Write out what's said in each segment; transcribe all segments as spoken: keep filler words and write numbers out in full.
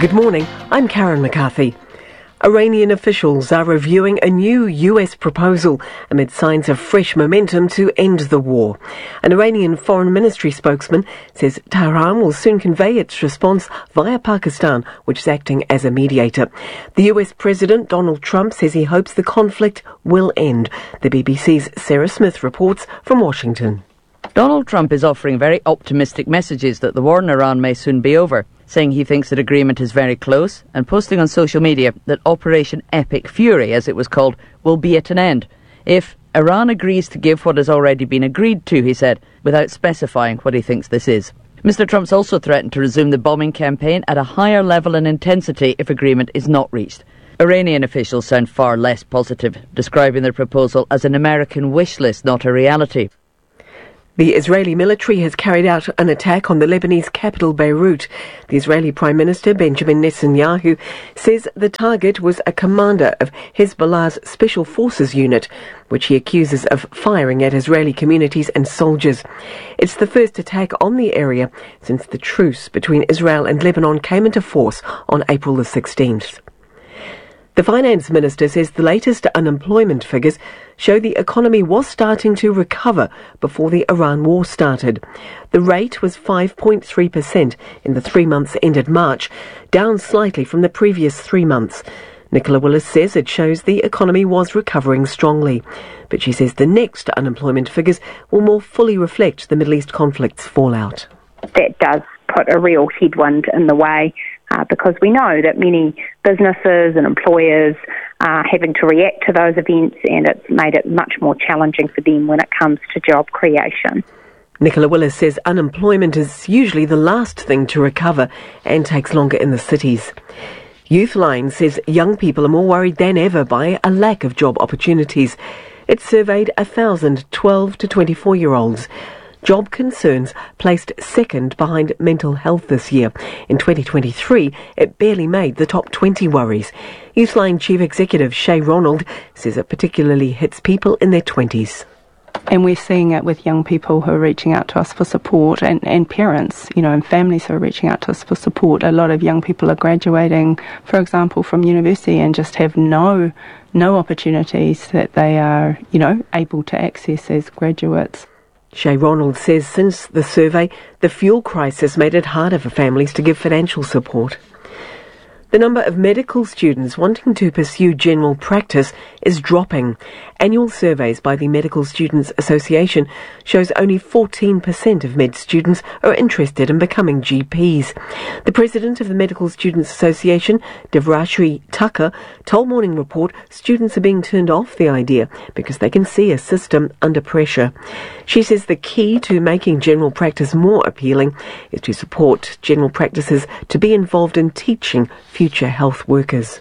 Good morning, I'm Karen McCarthy. Iranian officials are reviewing a new U S proposal amid signs of fresh momentum to end the war. An Iranian Foreign Ministry spokesman says Tehran will soon convey its response via Pakistan, which is acting as a mediator. The U S President Donald Trump says he hopes the conflict will end. The B B C's Sarah Smith reports from Washington. Donald Trump is offering very optimistic messages that the war in Iran may soon be over, saying he thinks that agreement is very close and posting on social media that Operation Epic Fury, as it was called, will be at an end if Iran agrees to give what has already been agreed to, he said, without specifying what he thinks this is. Mister Trump's also threatened to resume the bombing campaign at a higher level and intensity if agreement is not reached. Iranian officials sound far less positive, describing their proposal as an American wish list, not a reality. The Israeli military has carried out an attack on the Lebanese capital, Beirut. The Israeli Prime Minister, Benjamin Netanyahu, says the target was a commander of Hezbollah's Special Forces unit, which he accuses of firing at Israeli communities and soldiers. It's the first attack on the area since the truce between Israel and Lebanon came into force on April the sixteenth. The Finance Minister says the latest unemployment figures show the economy was starting to recover before the Iran war started. The rate was five point three percent in the three months ended March, down slightly from the previous three months. Nicola Willis says it shows the economy was recovering strongly, but she says the next unemployment figures will more fully reflect the Middle East conflict's fallout. That does put a real headwind in the way. Uh, because we know that many businesses and employers are having to react to those events, and it's made it much more challenging for them when it comes to job creation. Nicola Willis says unemployment is usually the last thing to recover and takes longer in the cities. Youthline says young people are more worried than ever by a lack of job opportunities. It surveyed one thousand twelve to twenty-four-year-olds. Job concerns placed second behind mental health this year. In twenty twenty-three, it barely made the top twenty worries. Youthline Chief Executive Shay Ronald says it particularly hits people in their twenties. And we're seeing it with young people who are reaching out to us for support, and, and parents, you know, and families who are reaching out to us for support. A lot of young people are graduating, for example, from university and just have no no opportunities that they are, you know, able to access as graduates. Shay Ronald says since the survey, the fuel crisis made it harder for families to give financial support. The number of medical students wanting to pursue general practice is dropping. Annual surveys by the Medical Students Association shows only fourteen percent of med students are interested in becoming G Ps. The president of the Medical Students Association, Devrashri Tucker, told Morning Report students are being turned off the idea because they can see a system under pressure. She says the key to making general practice more appealing is to support general practices to be involved in teaching future health workers.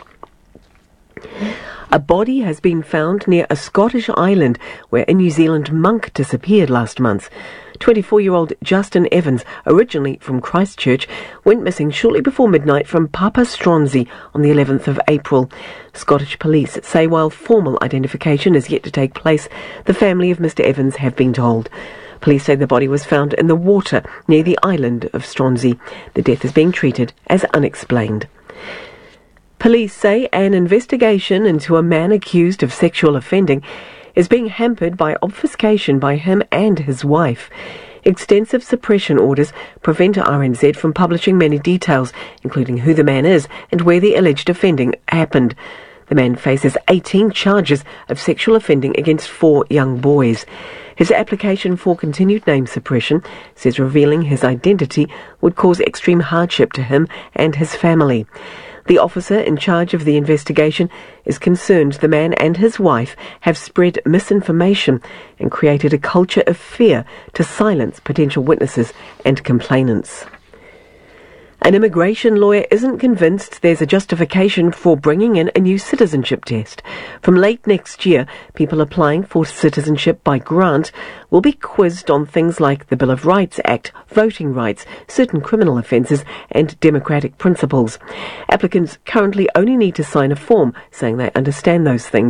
A body has been found near a Scottish island where a New Zealand monk disappeared last month. twenty-four-year-old Justin Evans, originally from Christchurch, went missing shortly before midnight from Papa Stronzy on the eleventh of April. Scottish police say while formal identification is yet to take place, the family of Mister Evans have been told. Police say the body was found in the water near the island of Stronzy. The death is being treated as unexplained. Police say an investigation into a man accused of sexual offending is being hampered by obfuscation by him and his wife. Extensive suppression orders prevent R N Z from publishing many details, including who the man is and where the alleged offending happened. The man faces eighteen charges of sexual offending against four young boys. His application for continued name suppression says revealing his identity would cause extreme hardship to him and his family. The officer in charge of the investigation is concerned the man and his wife have spread misinformation and created a culture of fear to silence potential witnesses and complainants. An immigration lawyer isn't convinced there's a justification for bringing in a new citizenship test. From late next year, people applying for citizenship by grant will be quizzed on things like the Bill of Rights Act, voting rights, certain criminal offences and democratic principles. Applicants currently only need to sign a form saying they understand those things.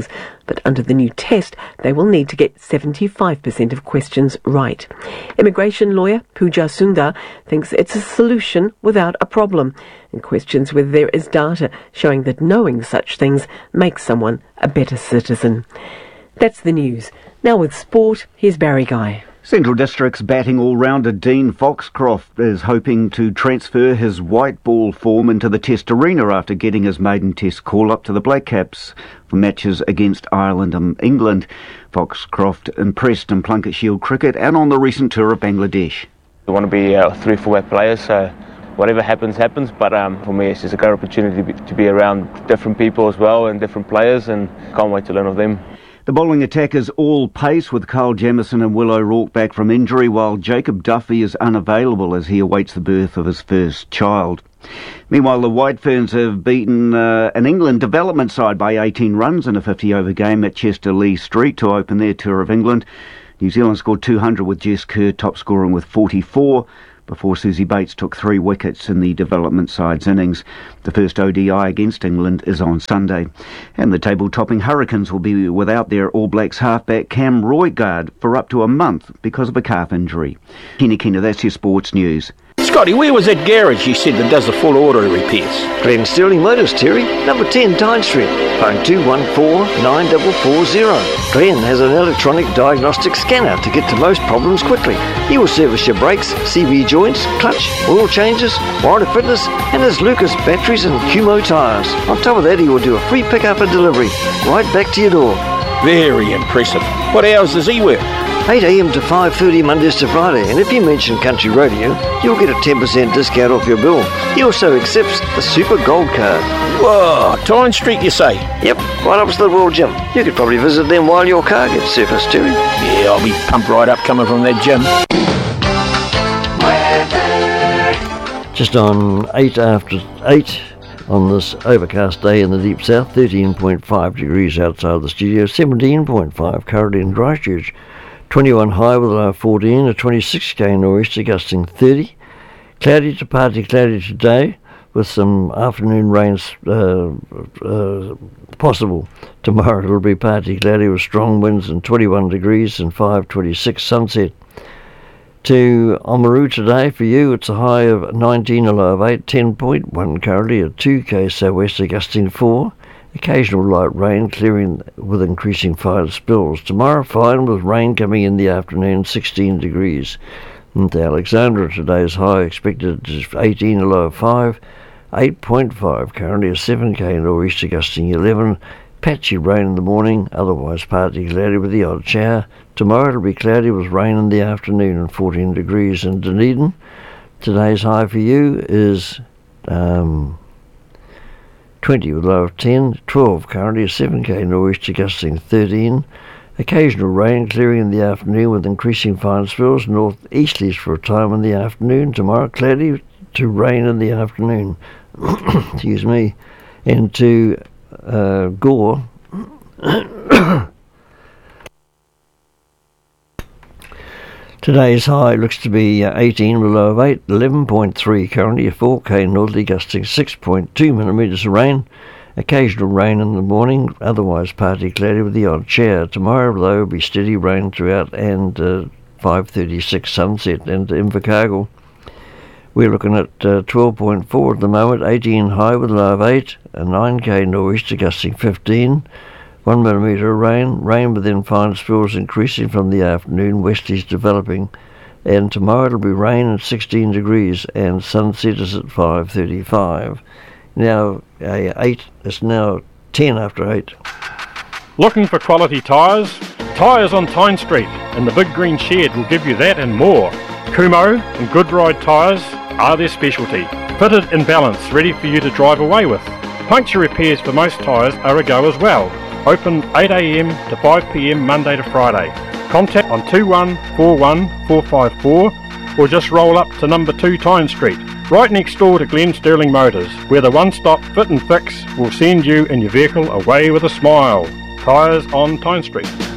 but under the new test, they will need to get seventy-five percent of questions right. Immigration lawyer Pooja Sundar thinks it's a solution without a problem and questions whether there is data showing that knowing such things makes someone a better citizen. That's the news. Now with sport, here's Barry Guy. Central District's batting all-rounder Dean Foxcroft is hoping to transfer his white ball form into the Test arena after getting his maiden Test call-up to the Black Caps for matches against Ireland and England. Foxcroft impressed in Plunket Shield cricket and on the recent tour of Bangladesh. We want to be uh, three full-back players, so whatever happens, happens. But um, for me, it's just a great opportunity to be, to be around different people as well and different players, and can't wait to learn of them. The bowling attack is all pace with Kyle Jamieson and Will O'Rourke back from injury, while Jacob Duffy is unavailable as he awaits the birth of his first child. Meanwhile, the White Ferns have beaten uh, an England development side by eighteen runs in a fifty-over game at Chester Lee Street to open their tour of England. New Zealand scored two hundred with Jess Kerr top scoring with forty-four, before Susie Bates took three wickets in the development side's innings. The first O D I against England is on Sunday. And the table-topping Hurricanes will be without their All Blacks halfback Cam Roigard for up to a month because of a calf injury. Kina Kina, that's your sports news. Scotty, where was that garage you said that does the full auto repairs? Glen Sterling Motors, Terry, number ten Tyne Street, phone two one four nine four four zero. Glen has an electronic diagnostic scanner to get to most problems quickly. He will service your brakes, C V joints, clutch, oil changes, warranty fitness, and his Lucas batteries and Cumo tyres. On top of that, he will do a free pickup and delivery right back to your door. Very impressive. What hours does he work? eight a m to five thirty Mondays to Friday, and if you mention Country Radio, you'll get a ten percent discount off your bill. He also accepts the Super Gold Card. Whoa, Tyne Street you say? Yep, right opposite the Royal Gym. You could probably visit them while your car gets serviced, Terry. Yeah, I'll be pumped right up coming from that gym. Just on eight after eight on this overcast day in the deep south, thirteen point five degrees outside the studio, seventeen point five currently in Christchurch. twenty-one high with a low of fourteen, a twenty-six k nor'easter gusting thirty. Cloudy to partly cloudy today with some afternoon rains uh, uh, possible. Tomorrow it'll be partly cloudy with strong winds and twenty-one degrees and five twenty-six sunset. To Oamaru today, for you it's a high of nineteen, a low of eight, ten point one currently, a two k sou'wester gusting four. Occasional light rain clearing with increasing fire spills. Tomorrow fine with rain coming in the afternoon, sixteen degrees. And to Alexandra today's high expected is eighteen, a low of five, eight point five currently, a seven k nor'easter gusting eleven. Patchy rain in the morning, otherwise partly cloudy with the odd shower. Tomorrow it'll be cloudy with rain in the afternoon and fourteen degrees in Dunedin. Today's high for you is um, twenty with a low of ten, twelve currently, a seven k nor'easter gusting thirteen. Occasional rain clearing in the afternoon with increasing fine spills, north-easterlies for a time in the afternoon. Tomorrow cloudy to rain in the afternoon. Excuse me. And to uh, Gore, today's high looks to be uh, eighteen with a low of eight, eleven point three currently, a four k northerly gusting six point two millimetres of rain. Occasional rain in the morning, otherwise partly cloudy with the odd shower. Tomorrow, though, will be steady rain throughout and uh, five thirty-six sunset. And in Invercargill, we're looking at uh, twelve point four at the moment, eighteen high with a low of eight, a nine k nor'easter gusting fifteen, one millimetre of rain, rain within fine spills increasing from the afternoon, westerlies developing. And tomorrow it'll be rain at sixteen degrees and sunset is at five thirty-five. Now uh, eight, it's now ten after eight. Looking for quality tyres? Tyres on Tyne Street and the Big Green Shed will give you that and more. Kumo and Good Ride tyres are their specialty. Fitted in balance, ready for you to drive away with. Puncture repairs for most tyres are a go as well. Open eight a m to five p m Monday to Friday. Contact on two one four one four five four or just roll up to number two Tyne Street, right next door to Glen Sterling Motors, where the one-stop fit and fix will send you and your vehicle away with a smile. Tyres on Tyne Street.